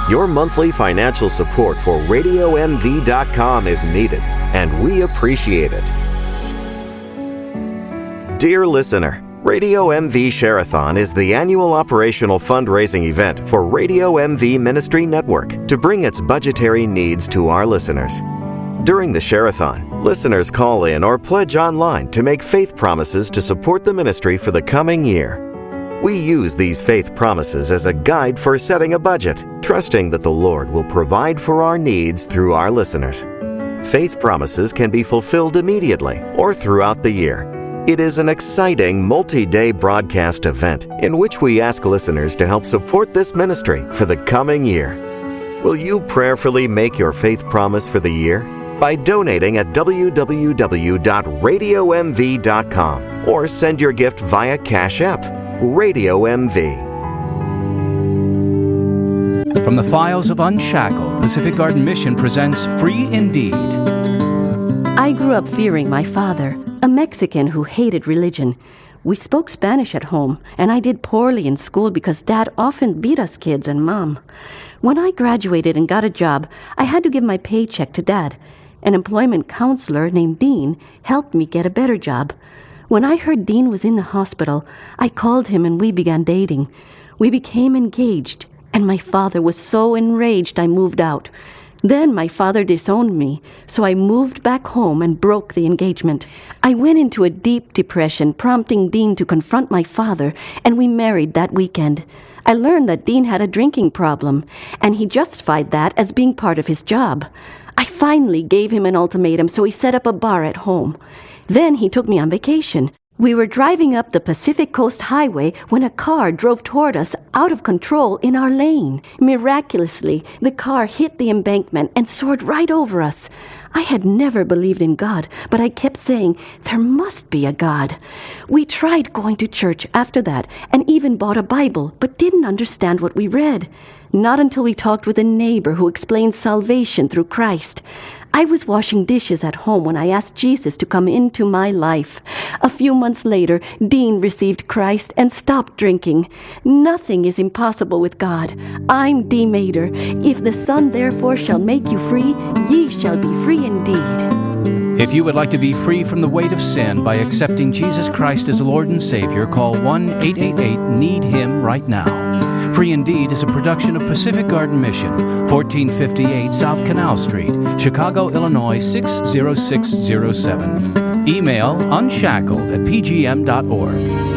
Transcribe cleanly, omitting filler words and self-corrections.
Your monthly financial support for RadioMV.com is needed, and we appreciate it. Dear listener, Radio MV Share-a-thon is the annual operational fundraising event for Radio MV Ministry Network to bring its budgetary needs to our listeners. During the Share-a-thon, listeners call in or pledge online to make faith promises to support the ministry for the coming year. We use these faith promises as a guide for setting a budget, trusting that the Lord will provide for our needs through our listeners. Faith promises can be fulfilled immediately or throughout the year. It is an exciting multi-day broadcast event in which we ask listeners to help support this ministry for the coming year. Will you prayerfully make your faith promise for the year? By donating at www.radiomv.com or send your gift via Cash App, Radio MV. From the files of Unshackled, Pacific Garden Mission presents Free Indeed. I grew up fearing my father, a Mexican who hated religion. We spoke Spanish at home, and I did poorly in school because Dad often beat us kids and Mom. When I graduated and got a job, I had to give my paycheck to Dad. An employment counselor named Dean helped me get a better job. When I heard Dean was in the hospital, I called him and we began dating. We became engaged, and my father was so enraged I moved out. Then my father disowned me, so I moved back home and broke the engagement. I went into a deep depression, prompting Dean to confront my father, and we married that weekend. I learned that Dean had a drinking problem, and he justified that as being part of his job. I finally gave him an ultimatum, so he set up a bar at home. Then he took me on vacation. We were driving up the Pacific Coast Highway when a car drove toward us out of control in our lane. Miraculously, the car hit the embankment and soared right over us. I had never believed in God, but I kept saying, there must be a God. We tried going to church after that and even bought a Bible, but didn't understand what we read. Not until we talked with a neighbor who explained salvation through Christ. I was washing dishes at home when I asked Jesus to come into my life. A few months later, Dean received Christ and stopped drinking. Nothing is impossible with God. I'm Dee Mader. If the Son therefore shall make you free, ye shall be free indeed. If you would like to be free from the weight of sin by accepting Jesus Christ as Lord and Savior, call 1-888-NEED-HIM right now. Free Indeed is a production of Pacific Garden Mission, 1458 South Canal Street, Chicago, Illinois 60607. Email unshackled@pgm.org.